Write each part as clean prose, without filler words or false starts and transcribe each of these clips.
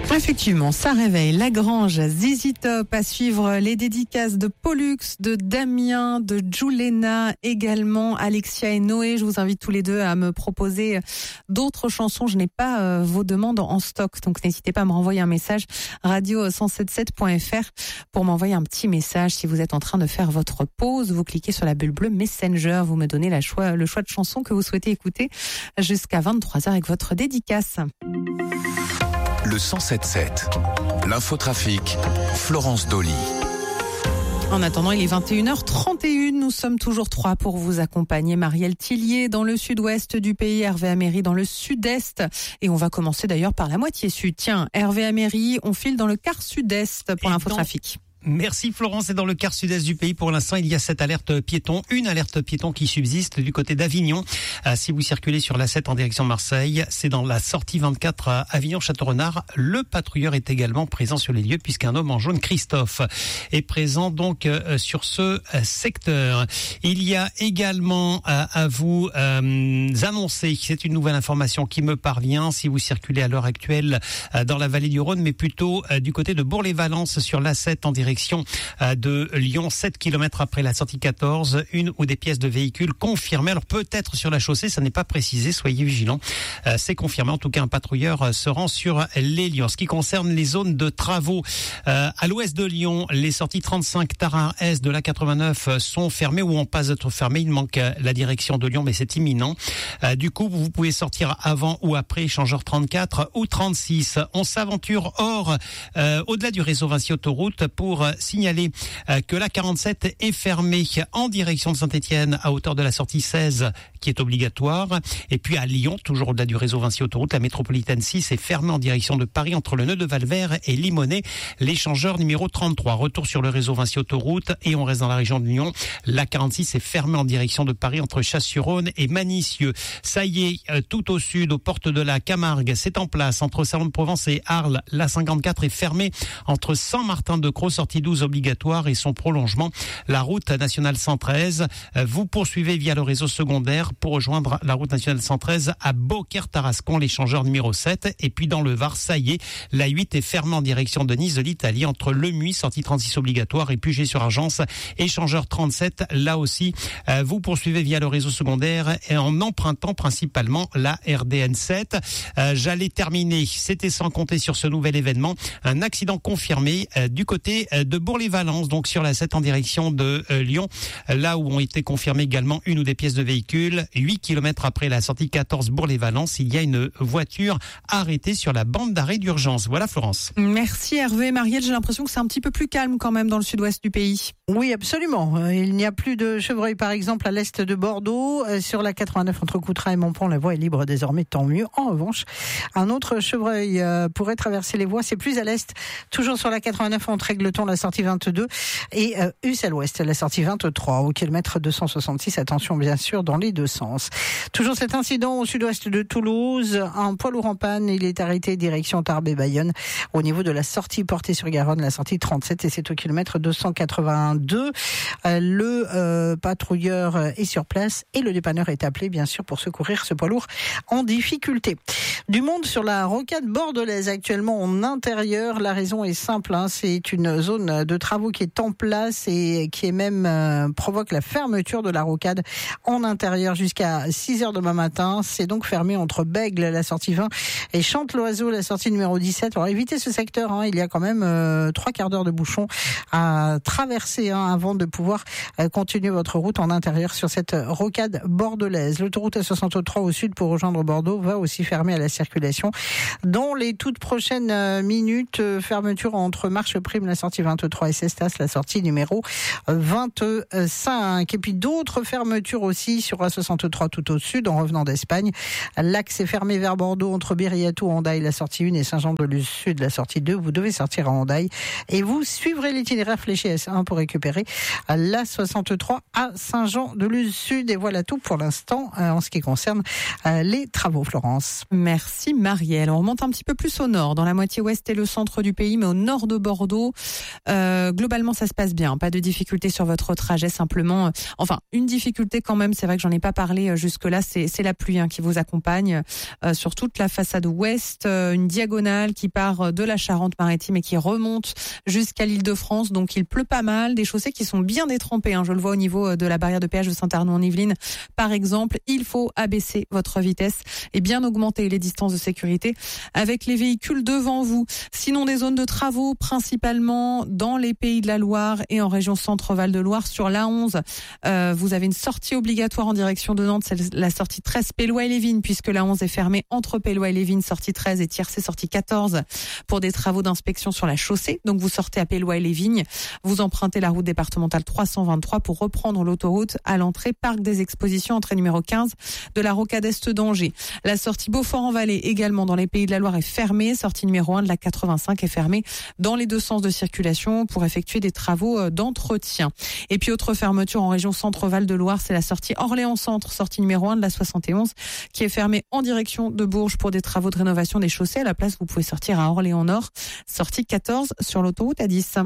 Effectivement, ça réveille. Lagrange, ZZ Top, à suivre les dédicaces de Pollux, de Damien, de Julena, également Alexia et Noé. Je vous invite tous les deux à me proposer d'autres chansons. Je n'ai pas vos demandes en stock, donc n'hésitez pas à me renvoyer un message radio177.fr pour m'envoyer un petit message. Si vous êtes en train de faire votre pause, vous cliquez sur la bulle bleue Messenger, vous me donnez le choix de chansons que vous souhaitez écouter jusqu'à 23h avec votre dédicace. Le 177, l'infotrafic, Florence Dolly. En attendant, il est 21h31. Nous sommes toujours 3 pour vous accompagner. Marielle Tillier dans le sud-ouest du pays, Hervé Améry dans le sud-est. Et on va commencer d'ailleurs par la moitié sud. Tiens, Hervé Améry, on file dans le quart sud-est pour l'infotrafic. Merci Florence. Et dans le quart sud-est du pays, pour l'instant, il y a cette alerte piéton, une alerte piéton qui subsiste du côté d'Avignon. Si vous circulez sur l'A7 en direction de Marseille, c'est dans la sortie 24 à Avignon-Château-Renard. Le patrouilleur est également présent sur les lieux puisqu'un homme en jaune, Christophe, est présent donc sur ce secteur. Il y a également à vous annoncer, c'est une nouvelle information qui me parvient, si vous circulez à l'heure actuelle dans la vallée du Rhône, mais plutôt du côté de Bourg-les-Valences sur l'A7 en direction de Lyon, 7 km après la sortie 14, une ou des pièces de véhicules confirmées. Alors peut-être sur la chaussée, ça n'est pas précisé, soyez vigilants. C'est confirmé, en tout cas un patrouilleur se rend sur les lieux. En ce qui concerne les zones de travaux, à l'ouest de Lyon, les sorties 35 Tarare-Est de la 89 sont fermées ou en passe d'être fermées. Il manque la direction de Lyon, mais c'est imminent. Du coup, vous pouvez sortir avant ou après échangeur 34 ou 36. On s'aventure au-delà du réseau Vinci Autoroute pour signaler que la 47 est fermée en direction de Saint-Étienne à hauteur de la sortie 16 qui est obligatoire. Et puis à Lyon, toujours au-delà du réseau Vinci Autoroute, la métropolitaine 6 est fermée en direction de Paris entre le nœud de Valvert et Limonest. L'échangeur numéro 33. Retour sur le réseau Vinci Autoroute et on reste dans la région de Lyon. La 46 est fermée en direction de Paris entre Chasse-sur-Rhône et Manicieux. Ça y est, tout au sud, aux portes de la Camargue, c'est en place entre Salon de Provence et Arles. La 54 est fermée entre Saint-Martin-de-Crau, sortie 12 obligatoire et son prolongement, la route nationale 113. Vous poursuivez via le réseau secondaire pour rejoindre la route nationale 113 à Beaucaire-Tarascon, l'échangeur numéro 7. Et puis dans le Var, ça y est, la 8 est fermée en direction de Nice de l'Italie entre Lemuy, sortie 36 obligatoire, et Puget-sur-Argence, échangeur 37. Là aussi, vous poursuivez via le réseau secondaire et en empruntant principalement la RDN 7. J'allais terminer, c'était sans compter sur ce nouvel événement, un accident confirmé du côté de Bourg-les-Valences, donc sur la 7 en direction de Lyon, là où ont été confirmées également une ou des pièces de véhicules. 8 km après la sortie 14 Bourg-les-Valences, il y a une voiture arrêtée sur la bande d'arrêt d'urgence. Voilà Florence. Merci Hervé. Marielle, j'ai l'impression que c'est un petit peu plus calme quand même dans le sud-ouest du pays. Oui, absolument. Il n'y a plus de chevreuil par exemple à l'est de Bordeaux. Sur la 89 entre Coutras et Montpont, la voie est libre désormais, tant mieux. En revanche, un autre chevreuil pourrait traverser les voies, c'est plus à l'est, toujours sur la 89 entre Égletons, la sortie 22 et Ussel à l'ouest, la sortie 23 au kilomètre 266. Attention bien sûr dans les deux sens. Toujours cet incident au sud-ouest de Toulouse, un poids lourd en panne, il est arrêté direction Tarbes et Bayonne au niveau de la sortie Portée-sur-Garonne, la sortie 37 et c'est au kilomètre 282. Le patrouilleur est sur place et le dépanneur est appelé bien sûr pour secourir ce poids lourd en difficulté. Du monde sur la rocade bordelaise actuellement en intérieur. La raison est simple, c'est une zone de travaux qui est en place et qui est même provoque la fermeture de la rocade en intérieur jusqu'à 6h demain matin. C'est donc fermé entre Bègle, la sortie 20 et Chante-l'Oiseau, la sortie numéro 17. Alors évitez ce secteur, il y a quand même 3 quarts d'heure de bouchon à traverser avant de pouvoir continuer votre route en intérieur sur cette rocade bordelaise. L'autoroute A63 au sud pour rejoindre Bordeaux va aussi fermer à la circulation dans les toutes prochaines minutes. Fermeture entre Marche Prime, la sortie 23 et Cestas, la sortie numéro 25. Et puis d'autres fermetures aussi sur A63 tout au sud en revenant d'Espagne. L'axe est fermé vers Bordeaux entre Biriatou, Hendaye, la sortie 1 et Saint-Jean-de-Luz-Sud, la sortie 2. Vous devez sortir à Hendaye et vous suivrez l'itinéraire fléché S1 pour récupérer la 63 à Saint-Jean-de-Luz-Sud. Et voilà tout pour l'instant en ce qui concerne les travaux, Florence. Merci Marielle. On remonte un petit peu plus au nord, dans la moitié ouest et le centre du pays, mais au nord de Bordeaux. Globalement, ça se passe bien. Pas de difficulté sur votre trajet, simplement. Une difficulté quand même, c'est vrai que j'en ai pas parlé jusque-là, c'est la pluie qui vous accompagne sur toute la façade ouest, une diagonale qui part de la Charente-Maritime et qui remonte jusqu'à l'Île-de-France. Donc il pleut pas mal, des chaussées qui sont bien détrempées. Je le vois au niveau de la barrière de péage de Saint-Arnaud-en-Yvelines. Par exemple, il faut abaisser votre vitesse et bien augmenter les distances de sécurité avec les véhicules devant vous. Sinon, des zones de travaux, principalement dans les Pays de la Loire et en région Centre-Val de Loire. Sur l'A11, vous avez une sortie obligatoire en direction de Nantes, c'est la sortie 13 Pélois-et-Lévin, puisque l'A11 est fermée entre Pélois-et-Lévin, sortie 13, et Tiercé, sortie 14, pour des travaux d'inspection sur la chaussée. Donc vous sortez à Pélois-et-Lévin, vous empruntez la route départementale 323 pour reprendre l'autoroute à l'entrée Parc des Expositions, entrée numéro 15 de la rocade Est d'Angers. La sortie Beaufort-en-Vallée, également dans les Pays de la Loire, est fermée. Sortie numéro 1 de la 85 est fermée dans les deux sens de circulation pour effectuer des travaux d'entretien. Et puis autre fermeture en région Centre-Val de Loire, c'est la sortie Orléans-Centre, sortie numéro 1 de la 71, qui est fermée en direction de Bourges pour des travaux de rénovation des chaussées. À la place, vous pouvez sortir à Orléans-Nord, sortie 14 sur l'autoroute A10.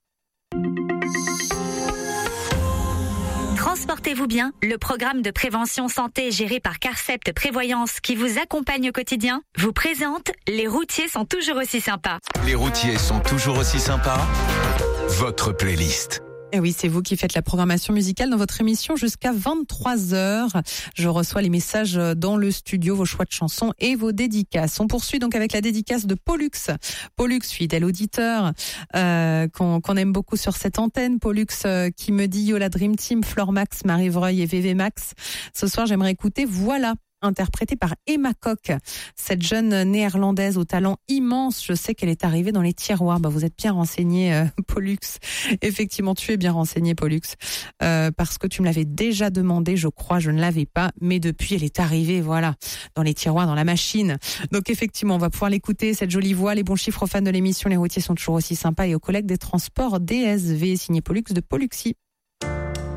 Transportez-vous bien, le programme de prévention santé géré par Carcept Prévoyance qui vous accompagne au quotidien vous présente « Les routiers sont toujours aussi sympas ». Les routiers sont toujours aussi sympas. Votre playlist. Et oui, c'est vous qui faites la programmation musicale dans votre émission jusqu'à 23h. Je reçois les messages dans le studio, vos choix de chansons et vos dédicaces. On poursuit donc avec la dédicace de Pollux. Pollux, fidèle auditeur, qu'on aime beaucoup sur cette antenne. Pollux qui me dit « Yo la Dream Team, Flore Max, Marie Vreuil et VV Max. Ce soir, j'aimerais écouter « Voilà ». Interprétée par Emma Koch, cette jeune néerlandaise au talent immense. Je sais qu'elle est arrivée dans les tiroirs. Vous êtes bien renseigné, Pollux. Effectivement, tu es bien renseigné, Pollux, parce que tu me l'avais déjà demandé, je crois, je ne l'avais pas, mais depuis, elle est arrivée, voilà, dans les tiroirs, dans la machine. Donc effectivement, on va pouvoir l'écouter, cette jolie voix. Les bons chiffres aux fans de l'émission, les routiers sont toujours aussi sympas, et aux collègues des transports DSV, signé Pollux de Polluxy.